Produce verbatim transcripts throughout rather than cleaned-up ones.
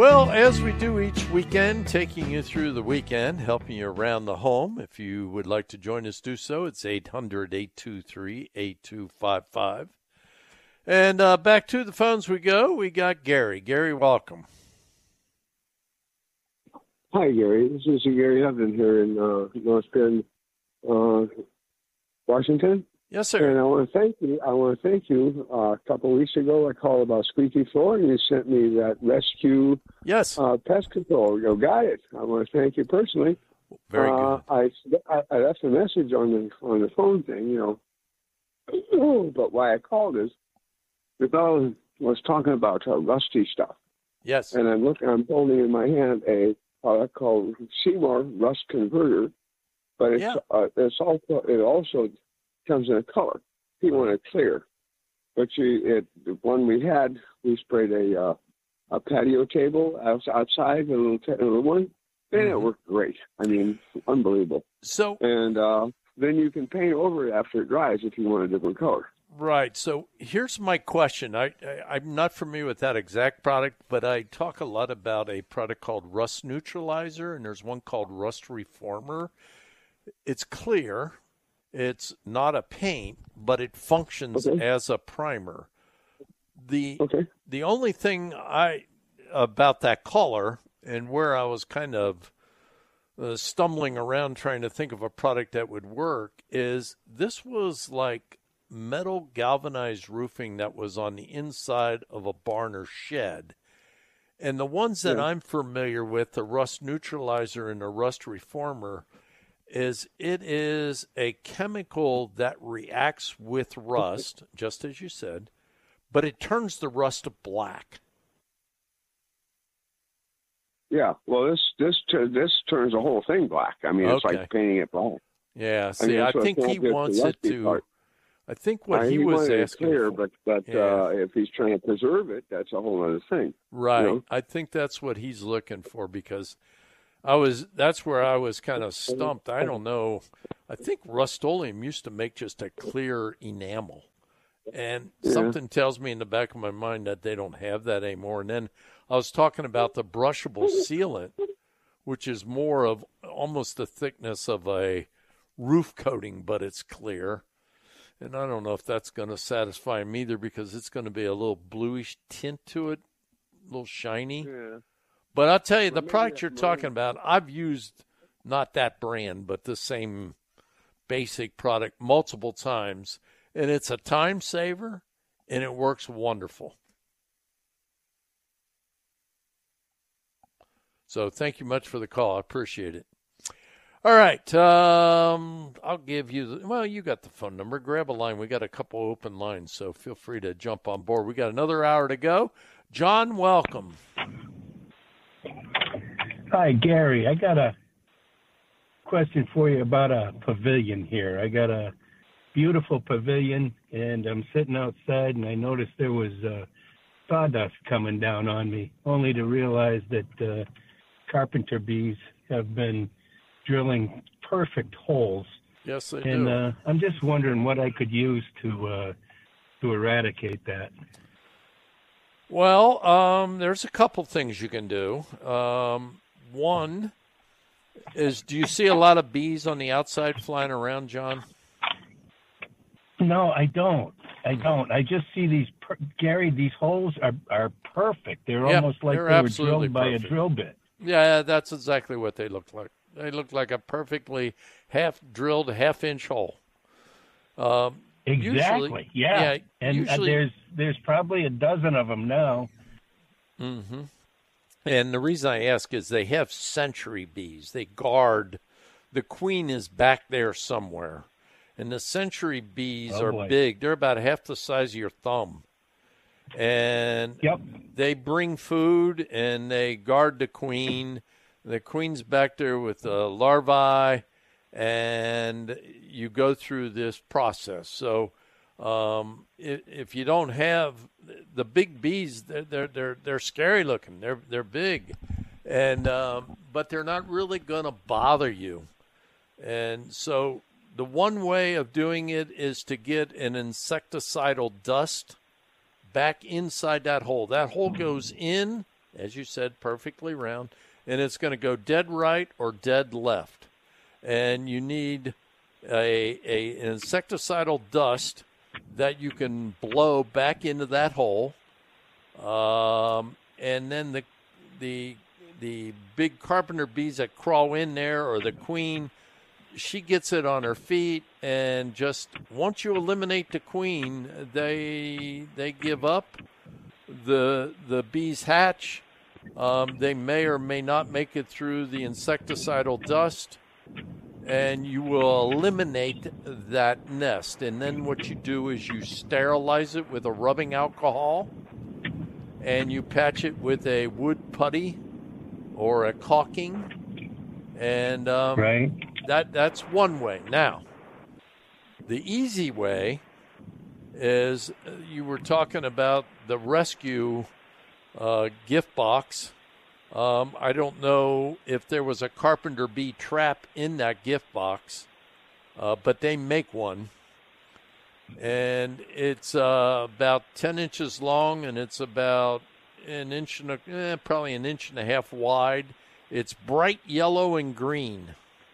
Well, as we do each weekend, taking you through the weekend, helping you around the home. If you would like to join us, do so. It's eight hundred, eight two three, eight two five five. And uh, back to the phones we go. We got Gary. Gary, welcome. Hi, Gary. This is Gary Hevden here in uh, North Bend, uh, Washington. Yes, sir. And I want to thank you. I want to thank you. Uh, a couple of weeks ago, I called about squeaky floor, and you sent me that rescue yes. uh, pest control. You got it. I want to thank you personally. Very uh, good. I, I left a message on the on the phone thing, you know. But why I called is the fellow was talking about uh, rusty stuff. Yes. And I'm looking. I'm holding in my hand a product called Seymour Rust Converter, but it's Yeah. uh, it's also it also comes in a color. He wanted clear, but you, it, the one we had, we sprayed a uh, a patio table outside, a little, a little one, and mm-hmm. it worked great. I mean, unbelievable. So, and uh, then you can paint over it after it dries if you want a different color. Right. So here's my question. I, I I'm not familiar with that exact product, but I talk a lot about a product called Rust Neutralizer, and there's one called Rust Reformer. It's clear. It's not a paint, but it functions okay. as a primer. The okay. the only thing I about that color and where I was kind of uh, stumbling around trying to think of a product that would work is this was like metal galvanized roofing that was on the inside of a barn or shed. And the ones that yeah. I'm familiar with, the Rust Neutralizer and the Rust Reformer, is it is a chemical that reacts with rust, just as you said, but it turns the rust black. Yeah, well, this this this turns the whole thing black. I mean, it's okay. like painting it black. Yeah, see, I, mean, I so think he wants it to. Part. I think what I, he, he was wanted asking it clear, for, but but yeah. uh, if he's trying to preserve it, that's a whole other thing. Right. You know? I think that's what he's looking for because I was. That's where I was kind of stumped. I don't know. I think Rust-Oleum used to make just a clear enamel, and yeah. something tells me in the back of my mind that they don't have that anymore. And then I was talking about the brushable sealant, which is more of almost the thickness of a roof coating, but it's clear. And I don't know if that's going to satisfy him either because it's going to be a little bluish tint to it, a little shiny. Yeah. But I'll tell you, the well, product you're more. talking about, I've used not that brand, but the same basic product multiple times. And it's a time saver, and it works wonderful. So thank you much for the call. I appreciate it. All right. Um, I'll give you the, well, you got the phone number. Grab a line. We got a couple open lines, so feel free to jump on board. We got another hour to go. John, welcome. Hi, Gary. I got a question for you about a pavilion here. I got a beautiful pavilion, and I'm sitting outside, and I noticed there was uh, sawdust coming down on me, only to realize that uh, carpenter bees have been drilling perfect holes. Yes, they and, do. And uh, I'm just wondering what I could use to uh, to eradicate that. Well, um, there's a couple things you can do. Um, one is, do you see a lot of bees on the outside flying around, John? No, I don't. I don't. I just see these, per- Gary, these holes are, are perfect. They're yep, almost like they're they were drilled by perfect. a drill bit. Yeah, that's exactly what they look like. They look like a perfectly half-drilled, half-inch hole. Um, exactly. Usually, yeah. yeah. And usually, uh, there's there's probably a dozen of them now. Mm-hmm. And the reason I ask is they have century bees. They guard. The queen is back there somewhere. And the century bees oh, are boy. big. They're about half the size of your thumb. And yep. they bring food and they guard the queen. The queen's back there with the larvae, and you go through this process. So um, if, if you don't have the big bees, they're they're they're, they're scary looking. They're they're big, and um, but they're not really going to bother you. And so the one way of doing it is to get an insecticidal dust back inside that hole. That hole goes in as you said, perfectly round, and it's going to go dead right or dead left. And you need a, a an insecticidal dust that you can blow back into that hole. Um, and then the the the big carpenter bees that crawl in there, or the queen, she gets it on her feet, and just once you eliminate the queen, they they give up. The the bees hatch. Um, they may or may not make it through the insecticidal dust, and you will eliminate that nest. And then what you do is you sterilize it with a rubbing alcohol, and you patch it with a wood putty or a caulking, and um, right. that that's one way. Now, the easy way is uh, you were talking about the rescue uh, gift box. Um, I don't know if there was a carpenter bee trap in that gift box, uh, but they make one. And it's uh, about ten inches long, and it's about an inch and a, eh, probably an inch and a half wide. It's bright yellow and green.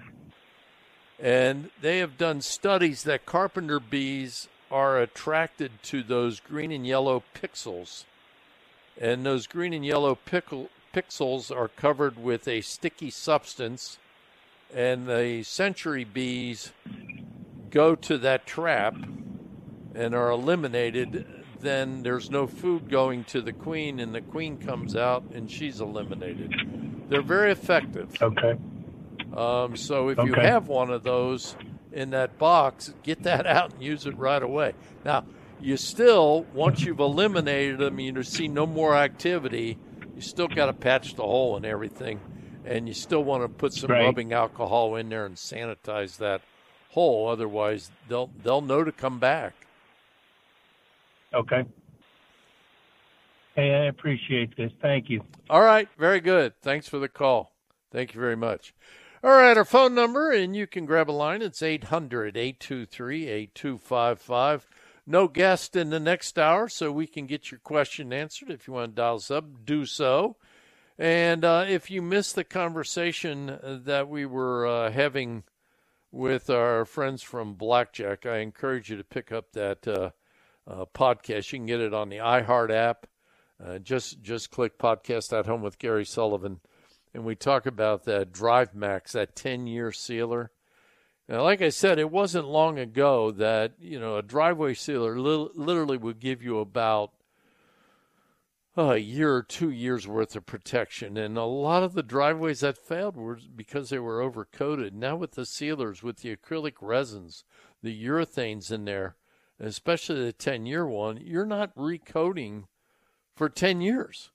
And they have done studies that carpenter bees are attracted to those green and yellow pixels. And those green and yellow pickle, pixels are covered with a sticky substance, and the century bees go to that trap and are eliminated. Then there's no food going to the queen, and the queen comes out and she's eliminated. They're very effective. Okay. Um, so if okay. you have one of those in that box, get that out and use it right away. Now, you still, once you've eliminated them, you see no more activity, you still got to patch the hole and everything, and you still want to put some right. rubbing alcohol in there and sanitize that hole. Otherwise, they'll they'll know to come back. Okay. Hey, I appreciate this. Thank you. All right. Very good. Thanks for the call. Thank you very much. All right. Our phone number, and you can grab a line. It's eight hundred, eight two three, eight two five five. No guest in the next hour, so we can get your question answered. If you want to dial us up, do so. And uh, if you missed the conversation that we were uh, having with our friends from Blackjack, I encourage you to pick up that uh, uh, podcast. You can get it on the iHeart app. Uh, just just click Podcast at Home with Gary Sullivan. And we talk about that Drive Max, that ten-year sealer. Now, like I said, it wasn't long ago that, you know, a driveway sealer li- literally would give you about uh, a year or two years worth of protection. And a lot of the driveways that failed were because they were overcoated. Now with the sealers, with the acrylic resins, the urethanes in there, especially the ten-year one, you're not recoating for ten years.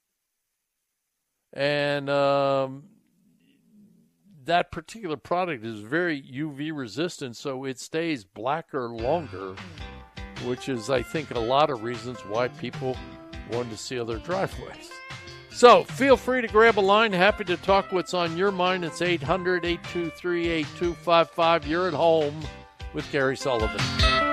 And um, that particular product is very U V resistant, so it stays blacker longer, which is, I think, a lot of reasons why people wanted to seal their driveways. So feel free to grab a line. Happy to talk what's on your mind. It's eight hundred, eight two three, eight two five five. You're at home with Gary Sullivan.